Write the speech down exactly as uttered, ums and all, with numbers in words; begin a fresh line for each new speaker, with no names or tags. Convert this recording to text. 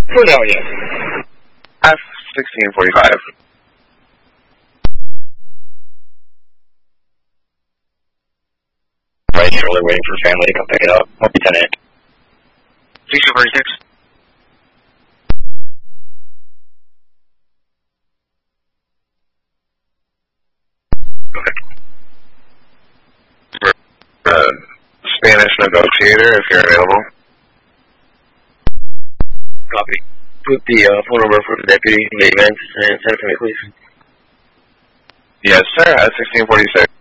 For now, yes.
F sixteen forty-five.
Right here, we're waiting for family to come pick it up. I'll be ten eight.
sixteen forty-six.
Uh, Spanish negotiator, if you're available.
Copy. Put the uh, phone number for the deputy, the event, and send it to me, please.
Yes, sir, at sixteen forty-six.